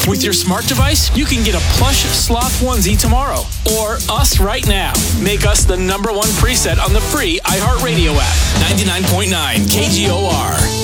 With your smart device, you can get a plush sloth onesie tomorrow. Or us right now. Make us the #1 preset on the free iHeartRadio app. 99.9 KGOR.